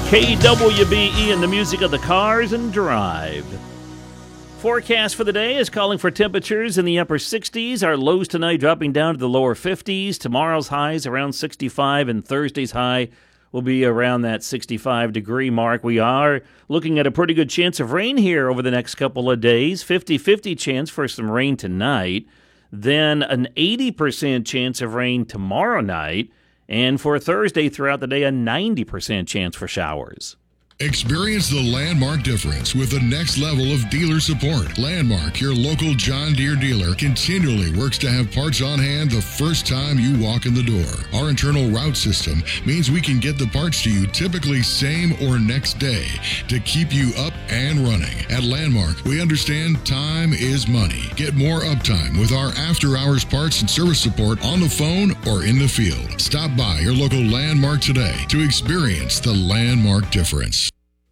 KWBE and the music of the Cars and Drive. Forecast for the day is calling for temperatures in the upper 60s. Our lows tonight dropping down to the lower 50s. Tomorrow's highs around 65, and Thursday's high will be around that 65-degree mark. We are looking at a pretty good chance of rain here over the next couple of days. 50-50 chance for some rain tonight. Then an 80% chance of rain tomorrow night. And for Thursday throughout the day, a 90% chance for showers. Experience the Landmark difference with the next level of dealer support. Landmark, your local John Deere dealer, continually works to have parts on hand the first time you walk in the door. Our internal route system means we can get the parts to you typically same or next day to keep you up and running. At Landmark, we understand time is money. Get more uptime with our after-hours parts and service support on the phone or in the field. Stop by your local Landmark today to experience the Landmark difference.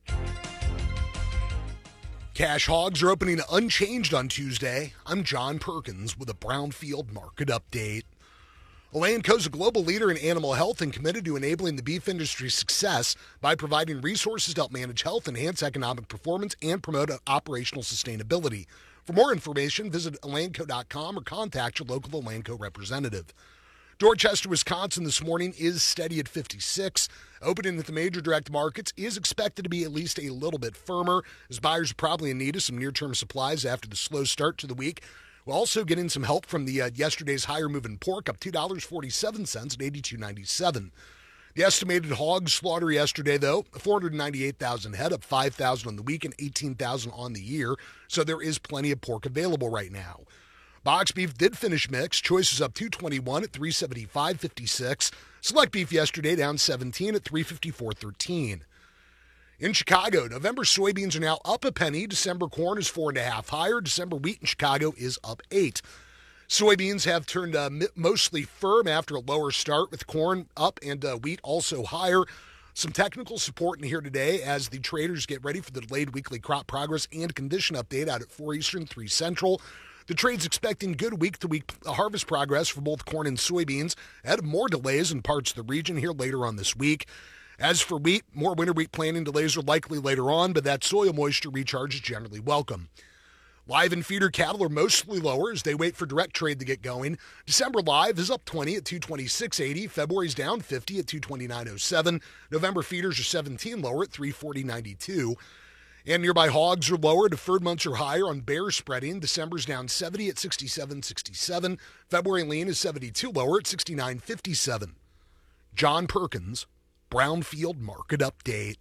Cash hogs are opening unchanged on Tuesday. I'm John Perkins with a Brownfield market update. Elanco is a global leader in animal health and committed to enabling the beef industry's success by providing resources to help manage health, enhance economic performance, and promote operational sustainability. For more information, visit elanco.com or contact your local Elanco representative. Dorchester, Wisconsin this morning is steady at 56. Opening at the major direct markets is expected to be at least a little bit firmer, as buyers are probably in need of some near-term supplies after the slow start to the week. We're also getting some help from the yesterday's higher move in pork, up $2.47 at $82.97. The estimated hog slaughter yesterday, though, 498,000 head, up 5,000 on the week and 18,000 on the year, so there is plenty of pork available right now. Box beef did finish mixed. Choices up $2.21 at $375.56. Select beef yesterday down 17 at $354.13. In Chicago, November soybeans are now up a penny. December corn is 4.5 higher. December wheat in Chicago is up 8. Soybeans have turned mostly firm after a lower start, with corn up and wheat also higher. Some technical support in here today as the traders get ready for the delayed weekly crop progress and condition update out at 4 Eastern, 3 Central. The trade's expecting good week-to-week harvest progress for both corn and soybeans, ahead of more delays in parts of the region here later on this week. As for wheat, more winter wheat planting delays are likely later on, but that soil moisture recharge is generally welcome. Live and feeder cattle are mostly lower as they wait for direct trade to get going. December live is up 20 at $226.80. February's down 50 at $229.07. November feeders are 17 lower at $340.92. And nearby hogs are lower. Deferred months are higher on bear spreading. December's down 70 at 67.67. February lean is 72 lower at 69.57. John Perkins, Brownfield Market Update.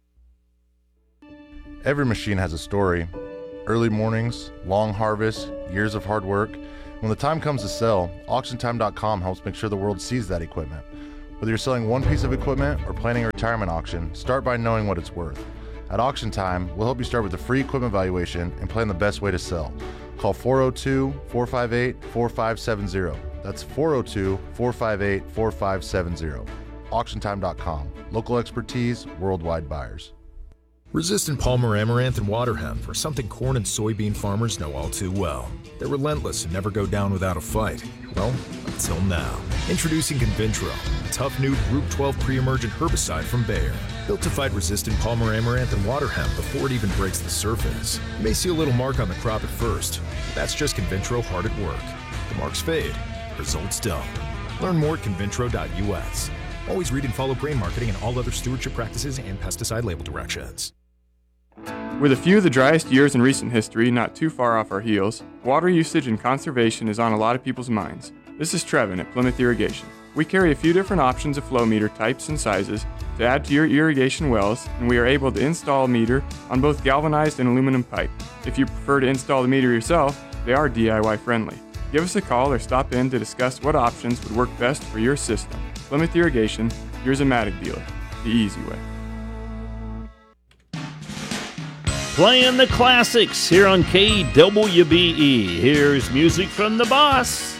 Every machine has a story. Early mornings, long harvests, years of hard work. When the time comes to sell, AuctionTime.com helps make sure the world sees that equipment. Whether you're selling one piece of equipment or planning a retirement auction, start by knowing what it's worth. At Auction Time, we'll help you start with a free equipment valuation and plan the best way to sell. Call 402-458-4570. That's 402-458-4570. AuctionTime.com. Local expertise, worldwide buyers. Resistant Palmer Amaranth and water hemp are something corn and soybean farmers know all too well. They're relentless and never go down without a fight. Well, until now. Introducing Convintro, a tough new Group 12 pre-emergent herbicide from Bayer. Built to fight resistant Palmer Amaranth and water hemp before it even breaks the surface. You may see a little mark on the crop at first, but that's just Convintro hard at work. The marks fade, results don't. Learn more at convintro.us. Always read and follow grain marketing and all other stewardship practices and pesticide label directions. With a few of the driest years in recent history not too far off our heels, water usage and conservation is on a lot of people's minds. This is Trevin at Plymouth Irrigation. We carry a few different options of flow meter types and sizes to add to your irrigation wells, and we are able to install a meter on both galvanized and aluminum pipe. If you prefer to install the meter yourself, they are DIY friendly. Give us a call or stop in to discuss what options would work best for your system. Plymouth Irrigation, your Zematic dealer, the easy way. Playing the classics here on KWBE. Here's music from the boss.